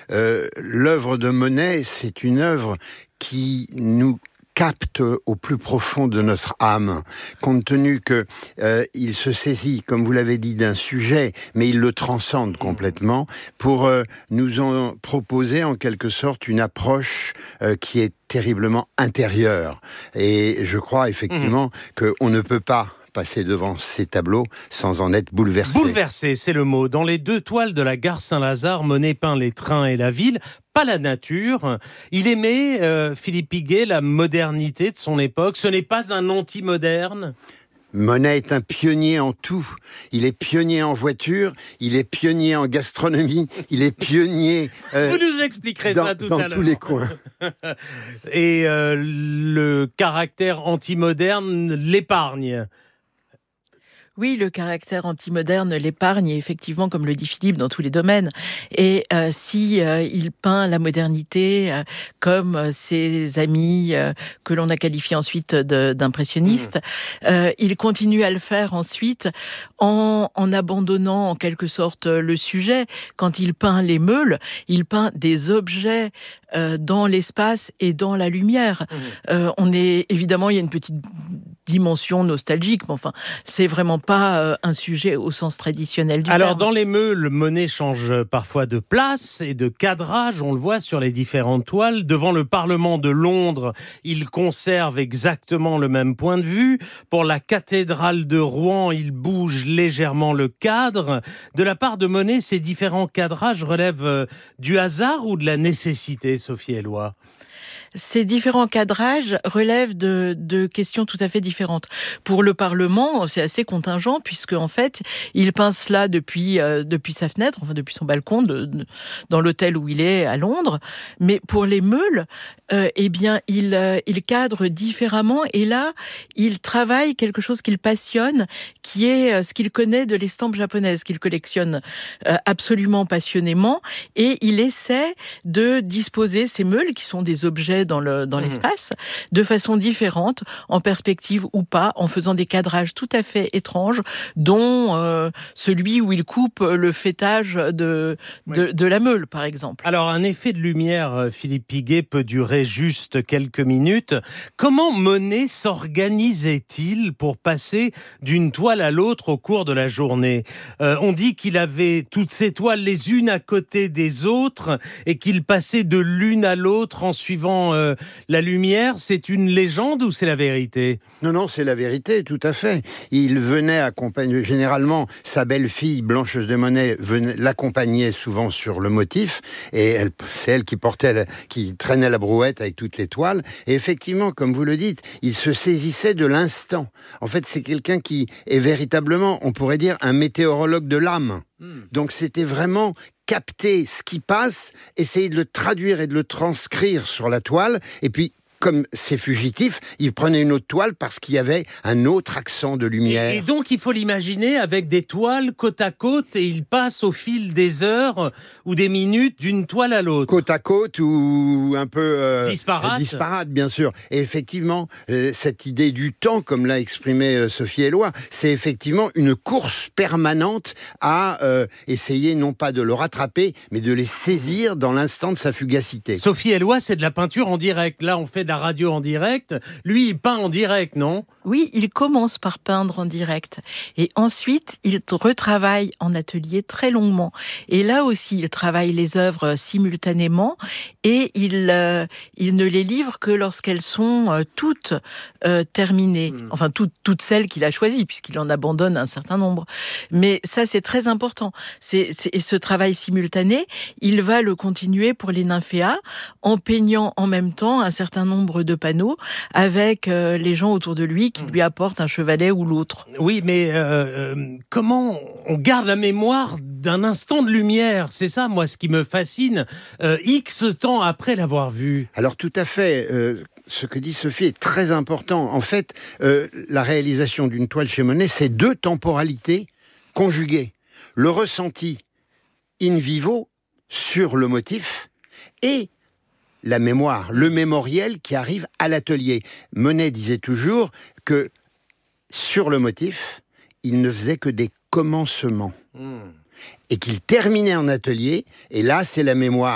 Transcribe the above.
l'œuvre de Monet, c'est une œuvre qui nous capte au plus profond de notre âme, compte tenu que il se saisit, comme vous l'avez dit, d'un sujet, mais il le transcende complètement pour nous en proposer en quelque sorte une approche qui est terriblement intérieure. Et je crois effectivement qu'on ne peut pas passer devant ces tableaux sans en être bouleversé. Bouleversé, c'est le mot. Dans les 2 toiles de la gare Saint-Lazare, Monet peint les trains et la ville, pas la nature. Il aimait, Philippe Piguet, la modernité de son époque. Ce n'est pas un anti-moderne ? Monet est un pionnier en tout. Il est pionnier en voiture, il est pionnier en gastronomie, il est pionnier... Vous nous expliquerez ça tout à l'heure. Dans tous les coins. Et le caractère anti-moderne l'épargne. Oui, le caractère anti-moderne l'épargne, effectivement, comme le dit Philippe, dans tous les domaines. Et il peint la modernité comme ses amis que l'on a qualifiés ensuite d'impressionnistes, il continue à le faire ensuite en abandonnant en quelque sorte le sujet. Quand il peint les meules, il peint des objets dans l'espace et dans la lumière. Évidemment, il y a une petite dimension nostalgique, mais enfin, c'est vraiment pas un sujet au sens traditionnel du terme. Alors, dans les meules, Monet change parfois de place et de cadrage, on le voit sur les différentes toiles. Devant le Parlement de Londres, il conserve exactement le même point de vue. Pour la cathédrale de Rouen, il bouge légèrement le cadre. De la part de Monet, ces différents cadrages relèvent du hasard ou de la nécessité, Sophie Eloi ? Ces différents cadrages relèvent de questions tout à fait différentes. Pour le Parlement, c'est assez contingent puisque en fait, il peint cela depuis sa fenêtre, enfin depuis son balcon, dans l'hôtel où il est à Londres. Mais pour les meules, il cadre différemment et là, il travaille quelque chose qu'il passionne, qui est ce qu'il connaît de l'estampe japonaise, qu'il collectionne absolument passionnément, et il essaie de disposer ces meules, qui sont des objets dans l'espace, de façon différente, en perspective ou pas, en faisant des cadrages tout à fait étranges, dont celui où il coupe le fêtage de la meule, par exemple. Alors, un effet de lumière, Philippe Piguet, peut durer juste quelques minutes. Comment Monet s'organisait-il pour passer d'une toile à l'autre au cours de la journée ? On dit qu'il avait toutes ces toiles les unes à côté des autres et qu'il passait de l'une à l'autre en suivant la lumière. C'est une légende ou c'est la vérité ? Non, c'est la vérité, tout à fait. Il venait accompagner, généralement, sa belle-fille, Blanche de Monet, l'accompagnait souvent sur le motif, et c'est elle qui traînait la brouette avec toutes les toiles. Et effectivement, comme vous le dites, il se saisissait de l'instant. En fait, c'est quelqu'un qui est véritablement, on pourrait dire, un météorologue de l'âme. Donc c'était vraiment capter ce qui passe, essayer de le traduire et de le transcrire sur la toile, et puis comme c'est fugitif, il prenait une autre toile parce qu'il y avait un autre accent de lumière. Et donc, il faut l'imaginer avec des toiles côte à côte et il passe au fil des heures ou des minutes d'une toile à l'autre. Côte à côte ou un peu... disparate, bien sûr. Et effectivement, cette idée du temps, comme l'a exprimé Sophie Eloi, c'est effectivement une course permanente à essayer non pas de le rattraper, mais de les saisir dans l'instant de sa fugacité. Sophie Eloi, c'est de la peinture en direct. Là, on fait de la radio en direct. Lui, il peint en direct, non ? Oui, il commence par peindre en direct. Et ensuite, il retravaille en atelier très longuement. Et là aussi, il travaille les œuvres simultanément et il ne les livre que lorsqu'elles sont toutes terminées. Enfin, toutes celles qu'il a choisies, puisqu'il en abandonne un certain nombre. Mais ça, c'est très important. Et ce travail simultané, il va le continuer pour les nymphéas, en peignant en même temps un certain nombre de panneaux avec les gens autour de lui qui lui apportent un chevalet ou l'autre. Oui, mais comment on garde la mémoire d'un instant de lumière ? C'est ça, moi, ce qui me fascine, X temps après l'avoir vu. Alors tout à fait, ce que dit Sophie est très important. En fait, la réalisation d'une toile chez Monet, c'est 2 temporalités conjuguées. Le ressenti in vivo sur le motif et la mémoire, le mémoriel qui arrive à l'atelier. Monet disait toujours que sur le motif, il ne faisait que des commencements. Et qu'il terminait en atelier, et là, c'est la mémoire